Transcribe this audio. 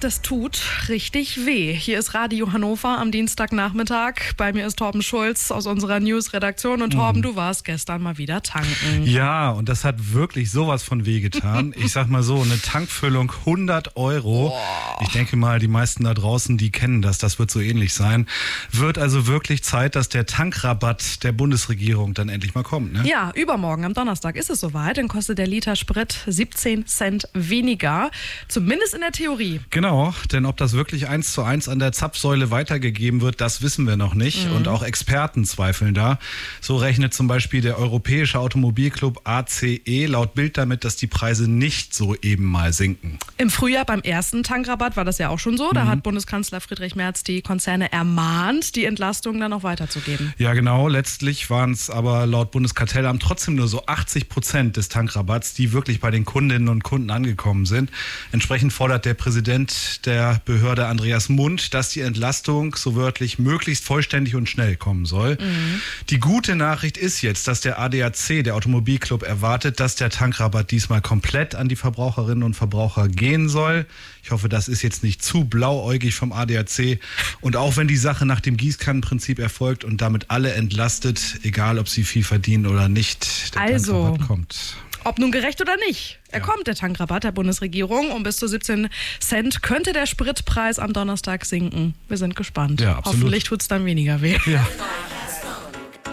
das tut richtig weh. Hier ist Radio Hannover am Dienstagnachmittag. Bei mir ist Torben Schulz aus unserer News-Redaktion. Und Torben, du warst gestern mal wieder tanken. Ja, und das hat wirklich sowas von wehgetan. Ich sag mal so, eine Tankfüllung 100 Euro. Ich denke mal, die meisten da draußen, die kennen das. Das wird so ähnlich sein. Wird also wirklich Zeit, dass der Tankrabatt der Bundesregierung dann endlich mal kommt, ne? Ja, übermorgen am Donnerstag ist es soweit. Dann kostet der Liter Sprit 17 Cent weniger. Zumindest in der Theorie. Genau, denn ob das wirklich 1:1 an der Zapfsäule weitergegeben wird, das wissen wir noch nicht. Und auch Experten zweifeln da. So rechnet zum Beispiel der Europäische Automobilclub ACE laut Bild damit, dass die Preise nicht so eben mal sinken. Im Frühjahr beim ersten Tankrabatt war das ja auch schon so. Da hat Bundeskanzler Friedrich Merz die Konzerne ermahnt, die Entlastung dann noch weiterzugeben. Ja genau, letztlich waren es aber laut Bundeskartellamt trotzdem nur so 80% des Tankrabatts, die wirklich bei den Kundinnen und Kunden angekommen sind. Entsprechend fordert der Präsident der Behörde Andreas Mund, dass die Entlastung so wörtlich möglichst vollständig und schnell kommen soll. Die gute Nachricht ist jetzt, dass der ADAC, der Automobilclub, erwartet, dass der Tankrabatt diesmal komplett an die Verbraucherinnen und Verbraucher gehen soll. Ich hoffe, das ist jetzt nicht zu blauäugig vom ADAC. Und auch wenn die Sache nach dem Gießkannenprinzip erfolgt und damit alle entlastet, egal ob sie viel verdienen oder nicht, der Tankrabatt kommt. Ob nun gerecht oder nicht. Er kommt, der Tankrabatt der Bundesregierung. Um bis zu 17 Cent könnte der Spritpreis am Donnerstag sinken. Wir sind gespannt. Ja, absolut. Hoffentlich tut es dann weniger weh. Ja.